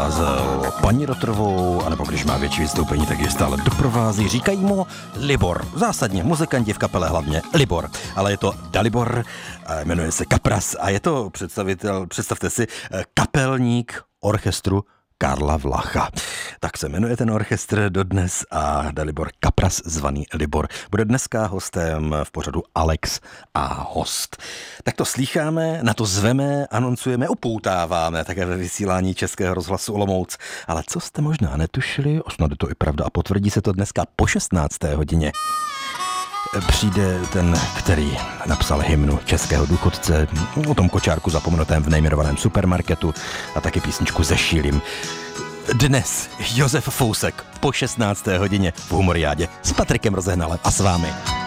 doprovázel paní Rotrovou, anebo když má větší vystoupení, tak je stále doprovází. Říkají mu Libor. Zásadně, muzikanti v kapele hlavně Libor. Ale je to Dalibor, jmenuje se Kapras a je to představte si, kapelník orchestru Karla Vlacha. Tak se jmenuje ten orchestr dodnes a Dalibor Kapras, zvaný Libor, bude dneska hostem v pořadu Alex a host. Tak to slýcháme, na to zveme, anoncujeme, upoutáváme také ve vysílání Českého rozhlasu Olomouc. Ale co jste možná netušili, snad je to i pravda a potvrdí se to dneska po 16. hodině. Přijde ten, který napsal hymnu českého důchodce, o tom kočárku zapomenutém v nejmenovaném supermarketu a taky písničku se Šílím. Dnes Josef Fousek po 16. hodině v Humoriádě s Patrikem Rozehnalem a s vámi.